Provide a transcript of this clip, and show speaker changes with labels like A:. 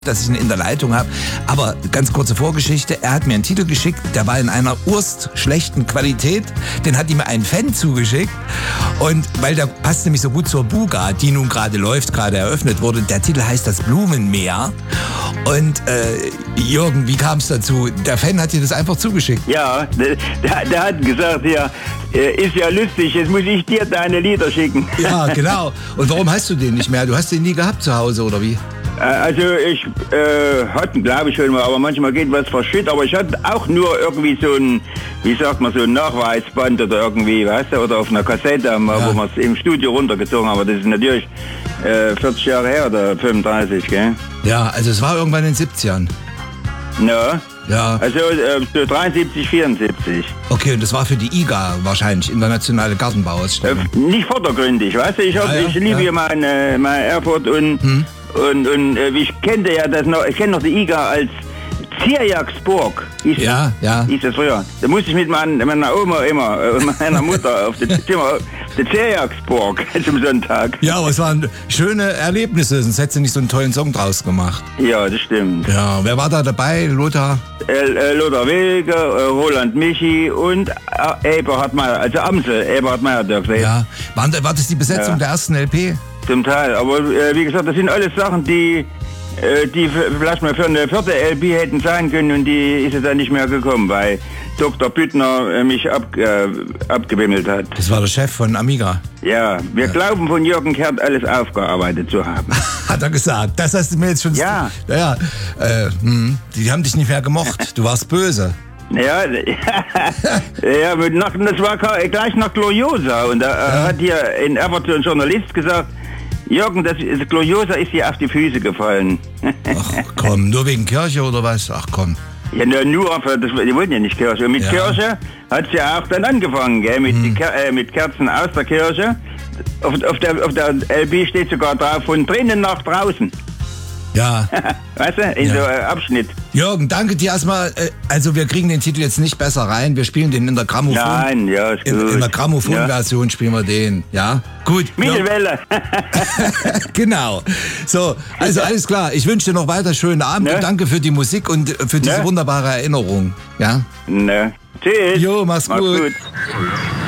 A: dass ich ihn in der Leitung habe. Aber ganz kurze Vorgeschichte, er hat mir einen Titel geschickt, der war in einer schlechten Qualität. Den hat ihm ein Fan zugeschickt. Und weil der passt nämlich so gut zur Buga, die nun gerade läuft, gerade eröffnet wurde. Der Titel heißt Das Blumenmeer. Und Jürgen, wie kam es dazu? Der Fan hat dir das einfach zugeschickt.
B: Ja, der hat gesagt, ja, ist ja lustig, jetzt muss ich dir deine Lieder schicken.
A: Ja, genau. Und warum hast du den nicht mehr? Du hast den nie gehabt zu Hause, oder wie?
B: Also ich hatte, glaube ich schon mal, aber manchmal geht was verschütt. Aber ich hatte auch nur irgendwie so ein, wie sagt man, so ein Nachweisband oder irgendwie, weißt du, oder auf einer Kassette, ja, wo wir es im Studio runtergezogen haben. Aber das ist natürlich 40 Jahre her oder 35, gell?
A: Ja, also es war irgendwann in den 70ern.
B: Ja. Also so 73, 74.
A: Okay, und das war für die IGA wahrscheinlich, Internationale Gartenbauausstellung.
B: Nicht vordergründig, weißt du, ich liebe ja mein Erfurt und ich kenne ja ich kenne noch die IGA als Zierjagsburg.
A: Ja.
B: Hieß das früher. Da musste ich mit meiner Oma immer und meiner Mutter auf das Zimmer, der Zierjagsburg zum Sonntag.
A: Ja, aber es waren schöne Erlebnisse, sonst hättest du nicht so einen tollen Song draus gemacht.
B: Ja, das stimmt.
A: Ja, wer war da dabei? Lothar?
B: Lothar Wilke, Roland Michi und Eberhard Meyer, also Amsel, Eberhard Meyer.
A: Ja, war das die Besetzung der ersten LP?
B: Zum Teil, aber wie gesagt, das sind alles Sachen, die vielleicht mal für eine vierte LP hätten sein können und die ist es dann nicht mehr gekommen, weil Dr. Büttner mich abgewimmelt hat.
A: Das war der Chef von Amiga.
B: Ja, wir glauben von Jürgen Kert alles aufgearbeitet zu haben.
A: Hat er gesagt, das hast du mir jetzt schon...
B: Ja.
A: Die haben dich nicht mehr gemocht, du warst böse.
B: Ja, das war gleich nach Gloriosa und da hat hier in Erfurt ein Journalist gesagt, Jürgen, das Gloriosa ist hier auf die Füße gefallen.
A: Ach komm, nur wegen Kirche oder was? Ach komm.
B: Ja, nur, die wollten ja nicht Kirche. Und mit Kirche hat es ja auch dann angefangen, gell? Mit Kerzen aus der Kirche. Auf der LP steht sogar drauf, von drinnen nach draußen.
A: Ja.
B: Weißt du, in so einem Abschnitt.
A: Jürgen, danke dir erstmal. Also wir kriegen den Titel jetzt nicht besser rein. Wir spielen den in der Grammophon.
B: Nein, ja, ist gut.
A: In der Grammophon-Version spielen wir den, ja? Gut.
B: Mittelwelle.
A: Genau. So, also alles klar. Ich wünsche dir noch weiter schönen Abend und danke für die Musik und für diese wunderbare Erinnerung. Ja?
B: Tschüss.
A: Jo, mach's gut.